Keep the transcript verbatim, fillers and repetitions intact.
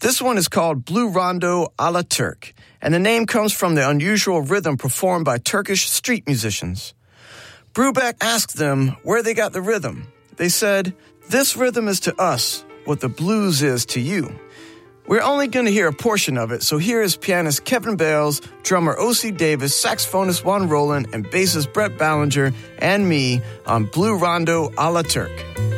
This one is called Blue Rondo a la Turk, and the name comes from the unusual rhythm performed by Turkish street musicians. Brubeck asked them where they got the rhythm. They said, "This rhythm is to us what the blues is to you." We're only going to hear a portion of it, so here is pianist Kevin Bales, drummer O C Davis, saxophonist Juan Roland, and bassist Brett Ballinger, and me on Blue Rondo a la Turk.